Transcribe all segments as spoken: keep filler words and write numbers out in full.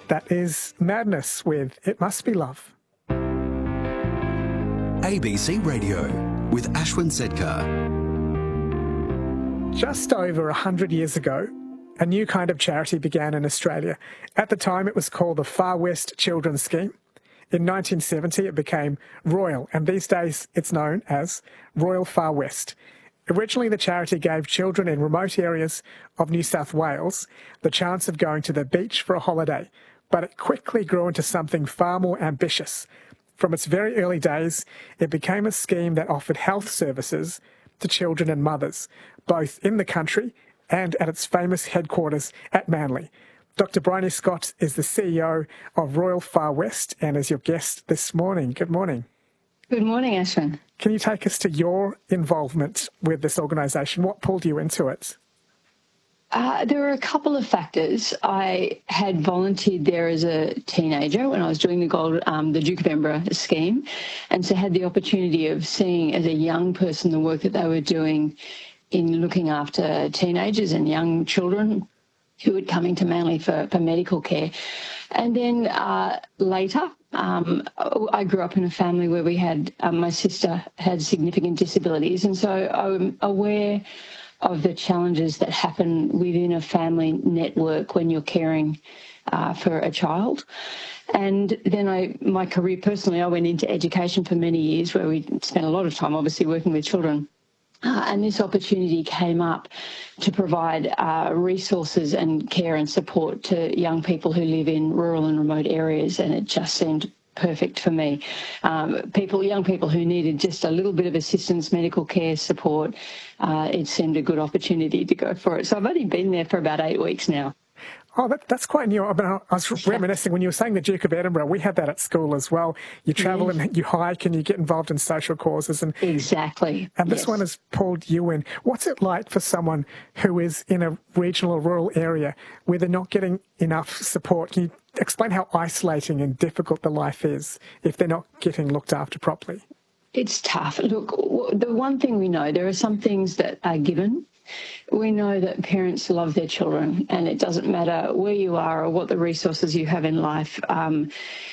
That is Madness with It Must Be Love. A B C Radio with Ashwin Sedkar. Just over one hundred years ago, a new kind of charity began in Australia. At the time, it was called the Far West Children's Scheme. In nineteen seventy, it became Royal, and these days it's known as Royal Far West. Originally, the charity gave children in remote areas of New South Wales the chance of going to the beach for a holiday, but it quickly grew into something far more ambitious. From its very early days, it became a scheme that offered health services to children and mothers, both in the country and at its famous headquarters at Manly. Doctor Bryony Scott is the C E O of Royal Far West and is your guest this morning. Good morning. Good morning, Ashwin. Can you take us to your involvement with this organisation? What pulled you into it? Uh, there were a couple of factors. I had volunteered there as a teenager when I was doing the Gold, um, the Duke of Edinburgh scheme, and so had the opportunity of seeing as a young person the work that they were doing in looking after teenagers and young children who had come into Manly for, for medical care. And then uh, later, um, I grew up in a family where we had, um, my sister had significant disabilities, and so I'm aware of the challenges that happen within a family network when you're caring uh, for a child. And then I, my career personally, I went into education for many years where we spent a lot of time obviously working with children. Uh, and this opportunity came up to provide uh, resources and care and support to young people who live in rural and remote areas, and it just seemed perfect for me. Um, people, young people who needed just a little bit of assistance, medical care, support, uh, it seemed a good opportunity to go for it. So I've only been there for about eight weeks now. Oh, that, that's quite new. I, mean, I was reminiscing when you were saying the Duke of Edinburgh. We had that at school as well. You travel yes. and you hike and you get involved in social causes. And exactly. And this yes. one has pulled you in. What's it like for someone who is in a regional or rural area where they're not getting enough support? Can you explain how isolating and difficult the life is if they're not getting looked after properly? It's tough. Look, the one thing we know, there are some things that are given. We know that parents love their children, and it doesn't matter where you are or what the resources you have in life. Um,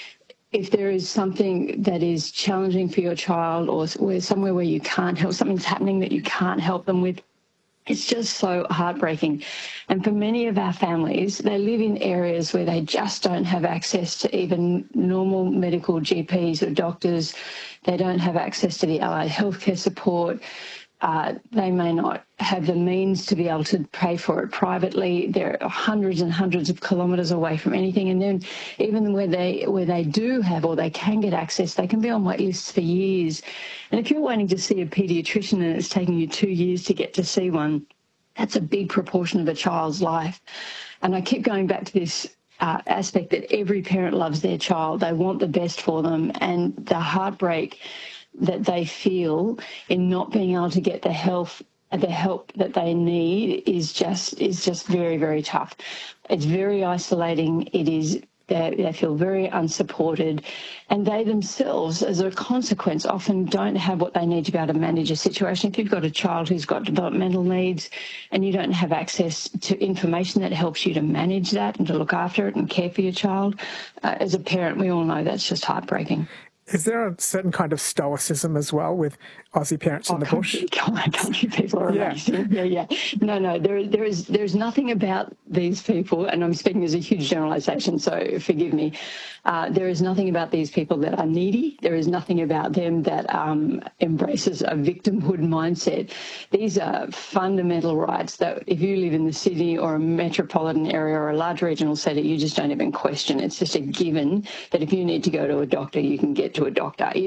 if there is something that is challenging for your child, or where somewhere where you can't help, something's happening that you can't help them with, it's just so heartbreaking. And for many of our families, they live in areas where they just don't have access to even normal medical G Ps or doctors. They don't have access to the allied healthcare support. Uh, they may not have the means to be able to pay for it privately. They're hundreds and hundreds of kilometres away from anything. And then even where they where they do have or they can get access, they can be on wait lists for years. And if you're waiting to see a paediatrician and it's taking you two years to get to see one, that's a big proportion of a child's life. And I keep going back to this uh, aspect that every parent loves their child. They want the best for them, and the heartbreak that they feel in not being able to get the health, the help that they need is just is just very, very tough. It's very isolating. It is they, they feel very unsupported, and they themselves, as a consequence, often don't have what they need to be able to manage a situation. If you've got a child who's got developmental needs and you don't have access to information that helps you to manage that and to look after it and care for your child, uh, as a parent, we all know that's just heartbreaking. Is there a certain kind of stoicism as well with Aussie parents oh, in the country, bush? Country people are amazing. Yeah, yeah. yeah. No, no, there, there is there's nothing about these people, and I'm speaking as a huge generalisation, so forgive me. Uh, there is nothing about these people that are needy. There is nothing about them that um, embraces a victimhood mindset. These are fundamental rights that if you live in the Sydney or a metropolitan area or a large regional city, you just don't even question. It's just a given that if you need to go to a doctor, you can get to a doctor.